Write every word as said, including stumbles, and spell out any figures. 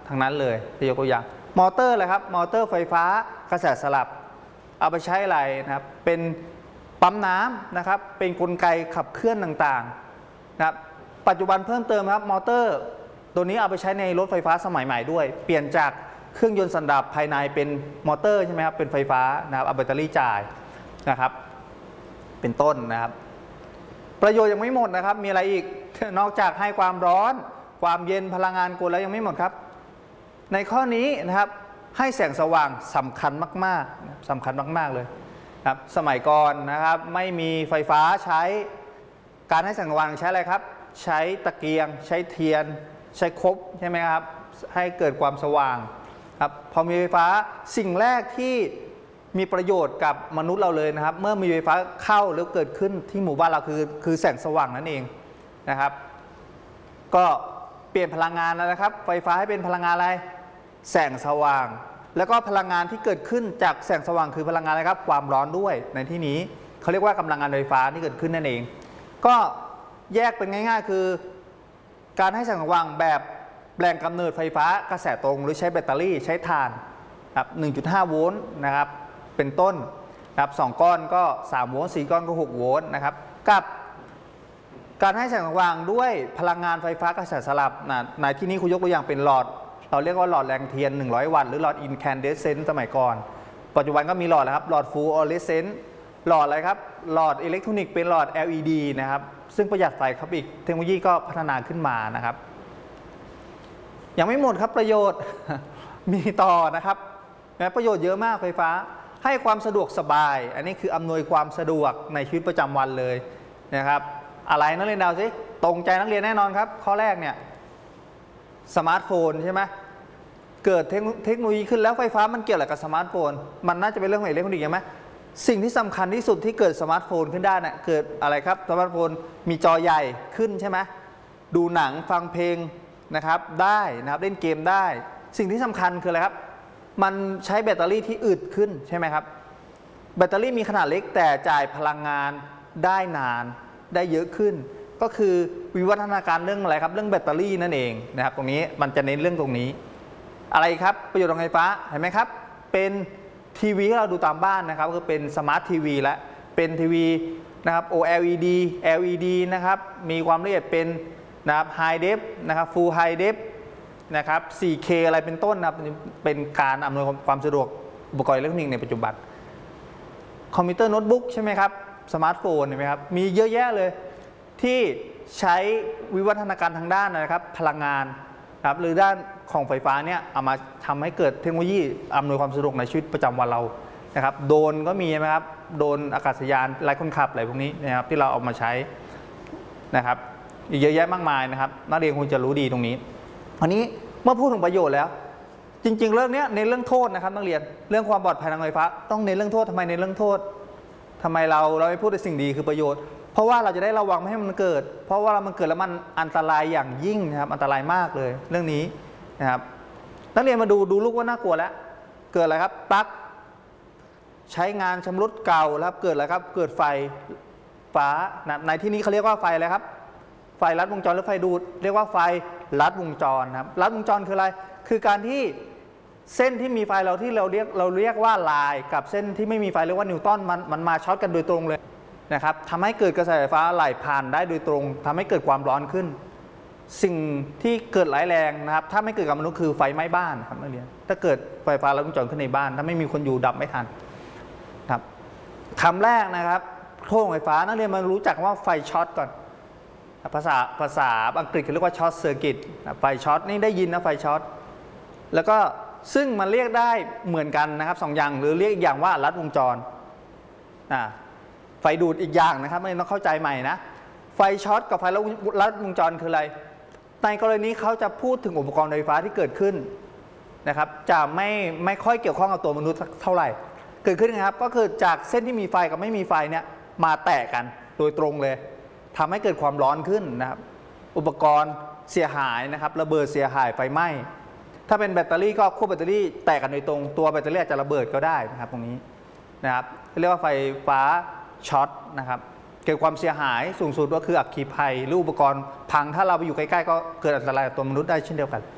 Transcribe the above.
ทั้งนั้นเลยยกตัวอย่างมอเตอร์เลยครับมอเตอร์ไฟฟ้ากระแสสลับเอาไปใช้อะไรนะครับเป็นปั๊มน้ำนะครับเป็นกลไกขับเคลื่อนต่างๆนะครับปัจจุบันเพิ่มเติมครับมอเตอร์ตัวนี้เอาไปใช้ในรถไฟฟ้าสมัยใหม่ด้วยเปลี่ยนจากเครื่องยนต์สันดาปภายในเป็นมอเตอร์ใช่ไหมครับเป็นไฟฟ้านะครับเอาแบตเตอรี่จ่ายนะครับเป็นต้นนะครับประโยชน์ยังไม่หมดนะครับมีอะไรอีกนอกจากให้ความร้อนความเย็นพลังงานกลแล้วยังไม่หมดครับในข้อนี้นะครับให้แสงสว่างสำคัญมากๆสำคัญมากๆเลยครับสมัยก่อนนะครับไม่มีไฟฟ้าใช้การให้แสงสว่างใช้อะไรครับใช้ตะเกียงใช้เทียนใช้คบใช่ไหมครับให้เกิดความสว่างครับพอมีไฟฟ้าสิ่งแรกที่มีประโยชน์กับมนุษย์เราเลยนะครับเมื่อมีไฟฟ้าเข้าแล้วเกิดขึ้นที่หมู่บ้านเราคือคือแสงสว่างนั่นเองนะครับก็เปลี่ยนพลังงานแล้วนะครับไฟฟ้าให้เป็นพลังงานอะไรแสงสว่างแล้วก็พลังงานที่เกิดขึ้นจากแสงสว่างคือพลังงานอะไรครับความร้อนด้วยในที่นี้เขาเรียกว่ากำลังงานไฟฟ้าที่เกิดขึ้นนั่นเองก็แยกเป็นง่ายๆคือการให้แสงสว่างแบบแรงกำเนิดไฟฟ้ากระแสตรงหรือใช้แบตเตอรี่ใช้ถ่านครับ หนึ่งจุดห้า โวลต์นะครับเป็นต้นนะครับสองก้อนก็สามโวลต์สี่ก้อนก็หกโวลต์นะครับกับการให้แสงสว่างด้วยพลังงานไฟฟ้ากระแสสลับนะในที่นี้คุณยกตัวอย่างเป็นหลอดเราเรียกว่าหลอดแรงเทียนหนึ่งร้อยวัตต์หรือหลอดอินแคนเดสเซนต์สมัยก่อนปัจจุบันก็มีหลอดแล้วครับหลอดฟูลออเรสเซนต์หลอดอะไรครับหลอดอิเล็กทรอนิกส์เป็นหลอด แอล อี ดี นะครับซึ่งประหยัดไฟครับอีกเทคโนโลยีก็พัฒนาขึ้นมานะครับยังไม่หมดครับประโยชน์ มีต่อนะครับประโยชน์เยอะมากไฟฟ้าให้ความสะดวกสบายอันนี้คืออำนวยความสะดวกในชีวิตประจำวันเลยนะครับอะไรนักเรียนเดาสิตรงใจนักเรียนแน่นอนครับข้อแรกเนี่ยสมาร์ทโฟนใช่ไหมเกิดเทคโนโลยีขึ้นแล้วไฟฟ้ามันเกี่ยวอะไรกับสมาร์ทโฟนมันน่าจะเป็นเรื่องของอิเล็กทรอนิกส์ใช่ไหมสิ่งที่สำคัญที่สุดที่เกิดสมาร์ทโฟนขึ้นได้เนี่ยเกิดอะไรครับสมาร์ทโฟนมีจอใหญ่ขึ้นใช่ไหมดูหนังฟังเพลงนะครับได้นะครับเล่นเกมได้สิ่งที่สำคัญคืออะไรครับมันใช้แบตเตอรี่ที่อึดขึ้นใช่ไหมครับแบตเตอรี่มีขนาดเล็กแต่จ่ายพลังงานได้นานได้เยอะขึ้นก็คือวิวัฒนาการเรื่องอะไรครับเรื่องแบตเตอรี่นั่นเองนะครับตรงนี้มันจะเน้นเรื่องตรงนี้อะไรครับประโยชน์ของไฟฟ้าเห็นไหมครับเป็นทีวีที่เราดูตามบ้านนะครับก็เป็นสมาร์ททีวีและเป็นทีวีนะครับ โอ แอล อี ดี แอล อี ดี นะครับมีความละเอียดเป็นนะครับ High Def นะครับ Full High Def นะครับ โฟร์ เค อะไรเป็นต้นนะครับเป็นการอำนวยความสะดวกอุปกรณ์อิเล็กทรอนิกส์ในปัจจุบันคอมพิวเตอร์โน้ตบุ๊กใช่ไหมครับสมาร์ทโฟนเห็นไหมครับมีเยอะแยะเลยที่ใช้วิวัฒนาการทางด้านนะครับพลังงานครับหรือด้านของไฟฟ้าเนี่ยเอามาทำให้เกิดเทคโนโลยีอำนวยความสะดวกในชีวิตประจำวันเรานะครับโดรนก็มีไหมครับโดรนอากาศยานไร้คนขับอะไรพวกนี้นะครับที่เราเอามาใช้นะครับอีกเยอะแยะมากมายนะครับนักเรียนคงจะรู้ดีตรงนี้อันนี้เมื่อพูดถึงประโยชน์แล้วจริงๆเรื่องนี้ในเรื่องโทษนะครับนักเรียนเรื่องความปลอดภัยทางไฟฟ้าต้องในเรื่องโทษทำไมในเรื่องโทษทำไมเราเราไม่พูดในสิ่งดีคือประโยชน์เพราะว่าเราจะได้ระวังไม่ให้มันเกิดเพราะว่ามันเกิดแล้วมันอันตรายอย่างยิ่งนะครับอันตรายมากเลยเรื่องนี้นะครับนักเรียนมาดูดูลูกว่าน่ากลัวแล้วเกิดอะไรครับปลั๊กใช้งานชำรุดเก่าแล้วเกิดอะไรครับเกิดไฟฟ้าในที่นี้เขาเรียกว่าไฟอะไรครับไฟลัดวงจรหรือไฟดูดเรียกว่าไฟลัดวงจรครับลัดวงจรคืออะไรคือการที่เส้นที่มีไฟเราที่เราเรียกเราเรียกว่าลายกับเส้นที่ไม่มีไฟเรียกว่านิวตันมันมันมาช็อตกันโดยตรงเลยนะครับทำให้เกิดกระแสไฟฟ้าไหลผ่านได้โดยตรงทำให้เกิดความร้อนขึ้นสิ่งที่เกิดร้ายแรงนะครับถ้าไม่เกิดกับมนุษย์คือไฟไหม้บ้านครับนักเรียนถ้าเกิดไฟฟ้าลัดวงจรขึ้นในบ้านถ้าไม่มีคนอยู่ดับไม่ทันครับคำแรกนะครับโทษของไฟฟ้านักเรียนมารู้จักว่าไฟช็อตก่อนภาษาภาษาอังกฤษเขาเรียกว่าช็อตเซอร์กิตไฟช็อตนี่ได้ยินนะไฟช็อตแล้วก็ซึ่งมันเรียกได้เหมือนกันนะครับสองอย่างหรือเรียกอีกอย่างว่าลัดวงจรอ่าไฟดูดอีกอย่างนะครับไม่ต้องเข้าใจใหม่นะไฟช็อตกับไฟลัดวงจรคืออะไรในกรณีเขาจะพูดถึงอุปกรณ์ไฟฟ้าที่เกิดขึ้นนะครับจะไม่ไม่ค่อยเกี่ยวข้องกับตัวมนุษย์เท่าไหร่เกิดขึ้นนะครับก็คือจากเส้นที่มีไฟกับไม่มีไฟเนี่ยมาแตกกันโดยตรงเลยทำให้เกิดความร้อนขึ้นนะครับอุปกรณ์เสียหายนะครับระเบิดเสียหายไฟไหม้ถ้าเป็นแบตเตอรี่ก็ขั้วแบตเตอรี่แตกกันโดยตรงตัวแบตเตอรี่อาจจะระเบิดก็ได้นะครับตรงนี้นะครับเรียกว่าไฟฟ้าช็อตนะครับเกิดความเสียหายสูงสุดก็คืออัคคีภัยหรืออุปกรณ์พังถ้าเราไปอยู่ใกล้ๆก็เกิดอันตรายต่อตัวมนุษย์ได้เช่นเดียวกัน